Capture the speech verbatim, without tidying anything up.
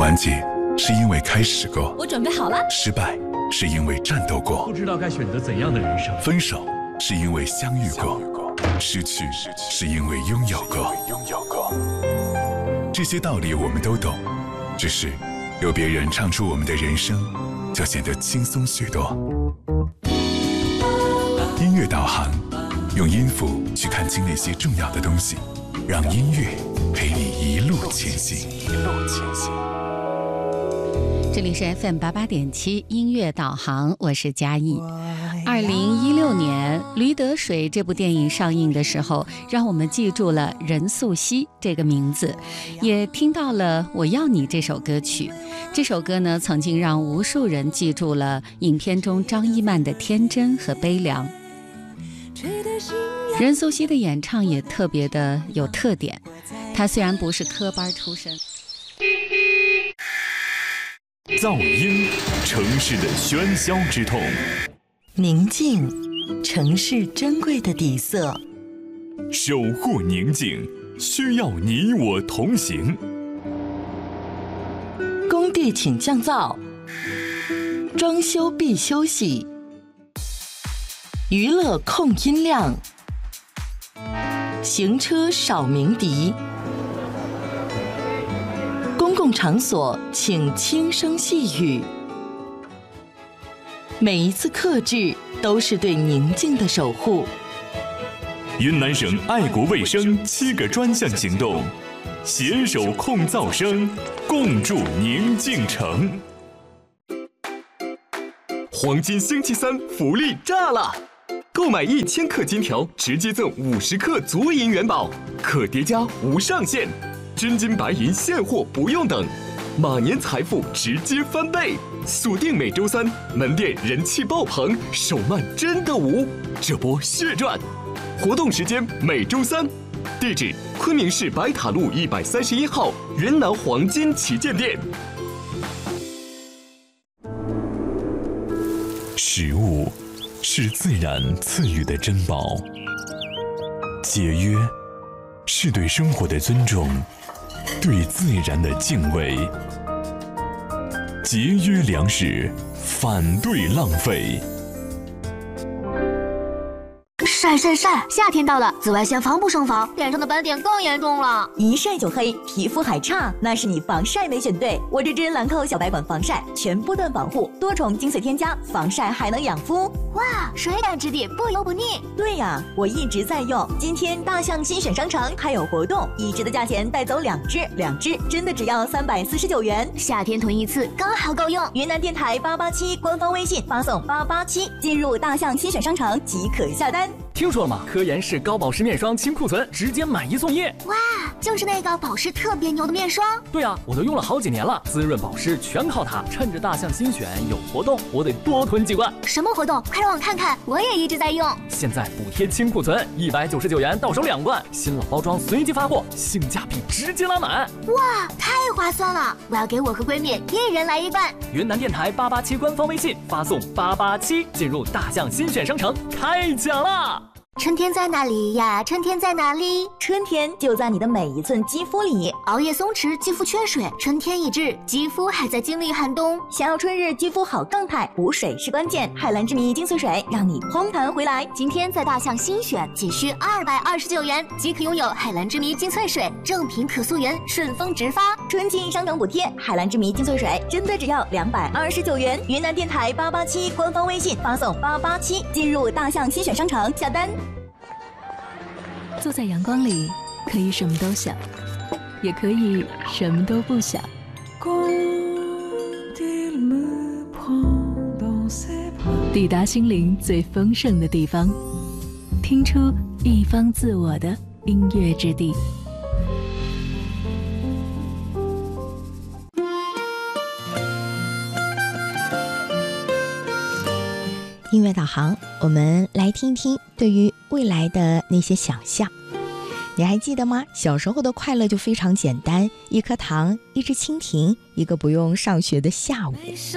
完结是因为开始过， 我准备好了。 失败是因为战斗过， 不知道该选择怎样的人生。 分手是因为相遇过，失去是因为拥有过。这些道理我们都懂，只是有别人唱出我们的人生，就显得轻松许多。音乐导航，用音符去看清那些重要的东西，让音乐陪你一路前行。一路前行。 这里是 F M 八八点七音乐导航，我是嘉义。二零一六年《驴得水》这部电影上映的时候，让我们记住了任素汐这个名字，也听到了《我要你》这首歌曲。这首歌呢，曾经让无数人记住了影片中张一曼的天真和悲凉。任素汐的演唱也特别的有特点，她虽然不是科班出身。 噪音，城市的喧嚣之痛； 宁静，城市珍贵的底色。 守护宁静，需要你我同行。 工地请降噪，装修必休息。娱乐控音量，行车少鸣笛。公共场所请轻声细语，每一次克制都是对宁静的守护。 云南省爱国卫生七个专项行动，携手控噪声，共筑宁静城。 黄金星期三福利炸了！购买一千克金条，直接赠五十克足银元宝，可叠加无上限。真金白银现货不用等，马年财富直接翻倍。锁定每周三，门店人气爆棚，手慢真的无，这波血赚。活动时间每周三，地址昆明市白塔路一百三十一号云南黄金旗舰店。 食物是自然赐予的珍宝，节约是对生活的尊重，对自然的敬畏。节约粮食，反对浪费。 晒晒晒！夏天到了，紫外线防不胜防，脸上的斑点更严重了。 一晒就黑，皮肤还差，那是你防晒没选对。我这支兰蔻小白管防晒，全波段保护，多重精粹添加，防晒还能养肤。 哇，水感质地，不油不腻。 对呀，我一直在用。今天大象新选商城还有活动，一支的价钱带走两支，两支真的只要三百四十九元。 夏天囤一次刚好够用。 云南电台八八七官方微信发送八八七，进入大象新选商城即可下单。 听说了吗？科颜氏高保湿面霜清库存，直接买一送一。 哇，就是那个保湿特别牛的面霜。 对啊，我都用了好几年了，滋润保湿全靠它。趁着大象新选有活动，我得多囤几罐。 什么活动？快让我看看，我也一直在用。 现在补贴清库存，一百九十九元到手两罐，新老包装随机发货，性价比直接拉满。 哇，太划算了！我要给我和闺蜜一人来一罐。 云南电台八八七官方微信发送八八七，进入大象新选商城开奖啦！ 春天在哪里呀？春天在哪里？ 春天就在你的每一寸肌肤里。 熬夜松弛，肌肤缺水，春天已至，肌肤还在经历寒冬。 想要春日肌肤好状态，补水是关键。海蓝之谜精粹水让你嘭弹回来。 今天在大象新选，仅需二百二十九元即可拥有海蓝之谜精粹水，正品可溯源，顺丰直发。 春季商城补贴，海蓝之谜精粹水真的只要两百二十九元。云南电台八八七官方微信发送八八七，进入大象新选商城下单。 坐在阳光里，可以什么都想，也可以什么都不想。抵达心灵最丰盛的地方，听出一方自我的音乐之地。 音乐导航，我们来听听对于未来的那些想象。你还记得吗？小时候的快乐就非常简单，一颗糖，一只蜻蜓，一个不用上学的下午。